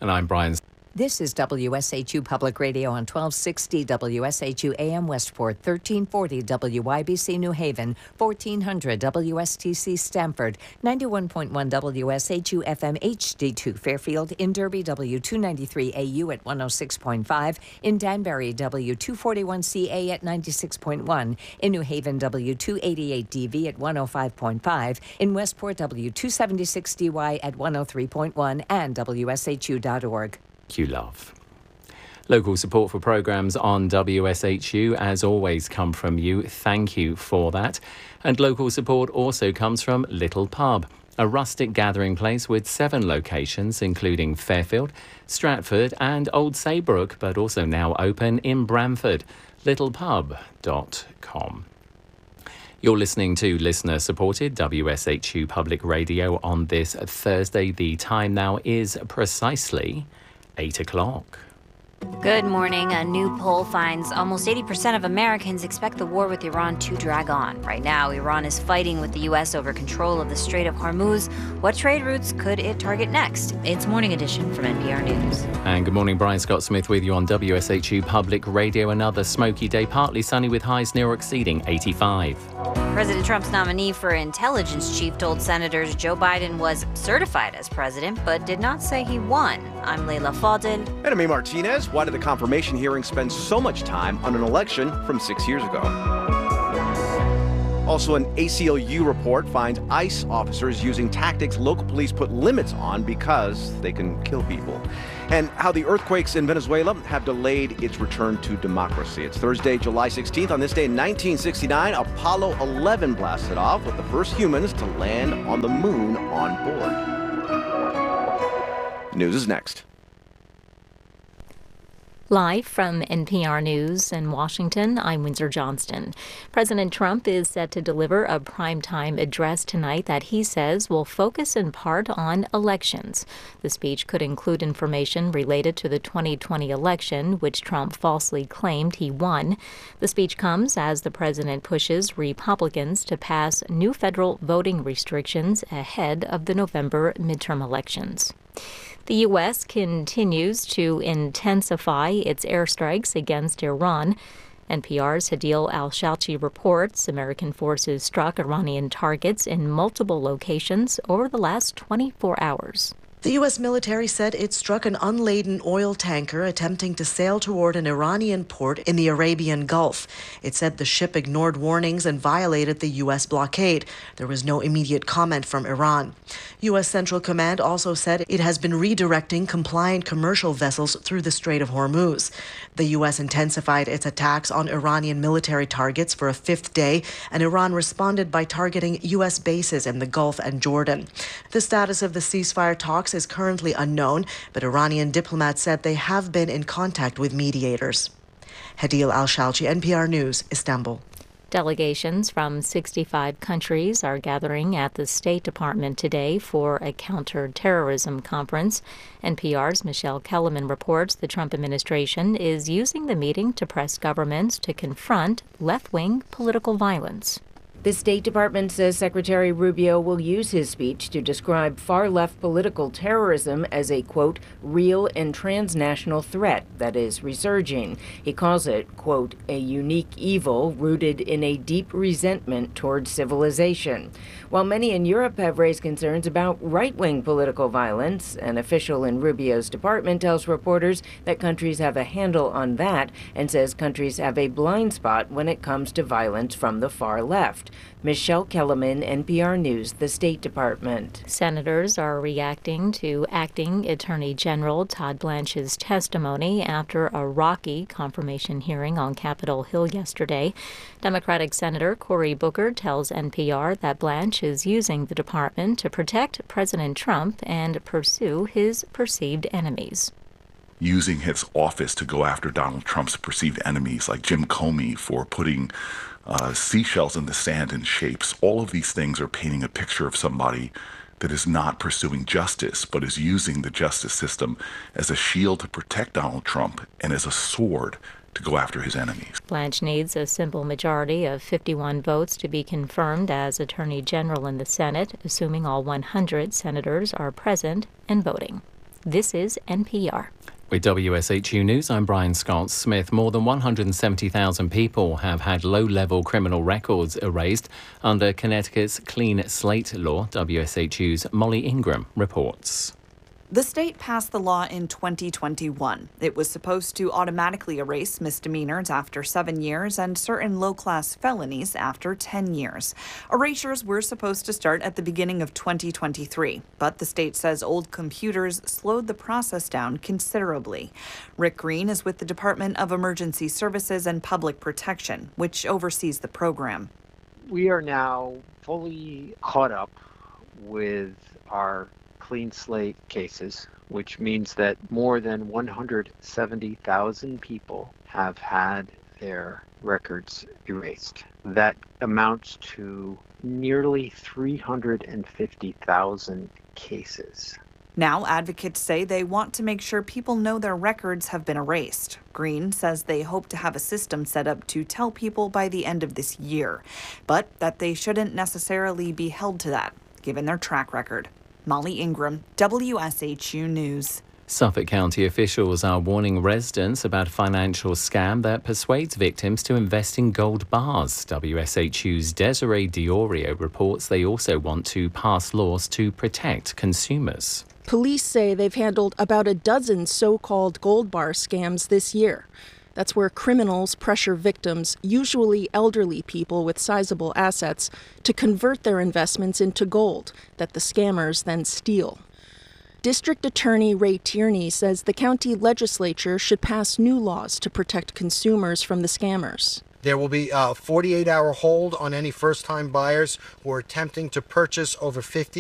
And I'm Brian. This is WSHU Public Radio on 1260 WSHU AM Westport, 1340 WYBC New Haven, 1400 WSTC Stamford, 91.1 WSHU FM HD2 Fairfield, in Derby W293AU at 106.5, in Danbury W241CA at 96.1, in New Haven W288DV at 105.5, in Westport W276DY at 103.1, and WSHU.org. You love. Local support for programmes on WSHU, as always, come from you. Thank you for that. And local support also comes from Little Pub, a rustic gathering place with 7 locations, including Fairfield, Stratford and Old Saybrook, but also now open in Bramford. littlepub.com. You're listening to listener-supported WSHU Public Radio on this Thursday. The time now is precisely 8 o'clock. Good morning. A new poll finds almost 80% of Americans expect the war with Iran to drag on. Right now, Iran is fighting with the U.S. over control of the Strait of Hormuz. What trade routes could it target next? It's Morning Edition from NPR News. And good morning, Brian Scott Smith with you on WSHU Public Radio. Another smoky day, partly sunny with highs near exceeding 85. President Trump's nominee for intelligence chief told senators Joe Biden was certified as president, but did not say he won. I'm Leila Fadel. And I'm Martinez. Why did the confirmation hearing spend so much time on an election from 6 years ago? Also, an ACLU report finds ICE officers using tactics local police put limits on because they can kill people. And how the earthquakes in Venezuela have delayed its return to democracy. It's Thursday, July 16th. On this day in 1969, Apollo 11 blasted off with the first humans to land on the moon on board. News is next. Live from NPR News in Washington, I'm Windsor Johnston. President Trump is set to deliver a primetime address tonight that he says will focus in part on elections. The speech could include information related to the 2020 election, which Trump falsely claimed he won. The speech comes as the president pushes Republicans to pass new federal voting restrictions ahead of the November midterm elections. The U.S. continues to intensify its airstrikes against Iran. NPR's Hadil Al-Shalchi reports American forces struck Iranian targets in multiple locations over the last 24 hours. The U.S. military said it struck an unladen oil tanker attempting to sail toward an Iranian port in the Arabian Gulf. It said the ship ignored warnings and violated the U.S. blockade. There was no immediate comment from Iran. U.S. Central Command also said it has been redirecting compliant commercial vessels through the Strait of Hormuz. The U.S. intensified its attacks on Iranian military targets for a 5th day, and Iran responded by targeting U.S. bases in the Gulf and Jordan. The status of the ceasefire talks is currently unknown, but Iranian diplomats said they have been in contact with mediators. Hadil Al-Shalchi, NPR News, Istanbul. Delegations from 65 countries are gathering at the State Department today for a counterterrorism conference. NPR's Michelle Kellerman reports the Trump administration is using the meeting to press governments to confront left-wing political violence. The State Department says Secretary Rubio will use his speech to describe far-left political terrorism as a, quote, real and transnational threat that is resurging. He calls it, quote, a unique evil rooted in a deep resentment toward civilization. While many in Europe have raised concerns about right-wing political violence, an official in Rubio's department tells reporters that countries have a handle on that and says countries have a blind spot when it comes to violence from the far left. Michelle Kellerman, NPR News, the State Department. Senators are reacting to Acting Attorney General Todd Blanche's testimony after a rocky confirmation hearing on Capitol Hill yesterday. Democratic Senator Cory Booker tells NPR that Blanche is using the department to protect President Trump and pursue his perceived enemies. Using his office to go after Donald Trump's perceived enemies like Jim Comey for putting seashells in the sand in shapes. All of these things are painting a picture of somebody that is not pursuing justice, but is using the justice system as a shield to protect Donald Trump and as a sword to go after his enemies. Blanche needs a simple majority of 51 votes to be confirmed as Attorney General in the Senate, assuming all 100 senators are present and voting. This is NPR. With WSHU News, I'm Brian Scott-Smith. More than 170,000 people have had low-level criminal records erased under Connecticut's Clean Slate law. WSHU's Molly Ingram reports. The state passed the law in 2021. It was supposed to automatically erase misdemeanors after 7 years and certain low-class felonies after 10 years. Erasures were supposed to start at the beginning of 2023, but the state says old computers slowed the process down considerably. Rick Green is with the Department of Emergency Services and Public Protection, which oversees the program. We are now fully caught up with our clean slate cases, which means that more than 170,000 people have had their records erased. That amounts to nearly 350,000 cases. Now, advocates say they want to make sure people know their records have been erased. Green says they hope to have a system set up to tell people by the end of this year, but that they shouldn't necessarily be held to that, given their track record. Molly Ingram, WSHU News. Suffolk County officials are warning residents about a financial scam that persuades victims to invest in gold bars. WSHU's Desiree Diorio reports they also want to pass laws to protect consumers. Police say they've handled about a dozen so-called gold bar scams this year. That's where criminals pressure victims, usually elderly people with sizable assets, to convert their investments into gold that the scammers then steal. District Attorney Ray Tierney says the county legislature should pass new laws to protect consumers from the scammers. There will be a 48-hour hold on any first-time buyers who are attempting to purchase over 50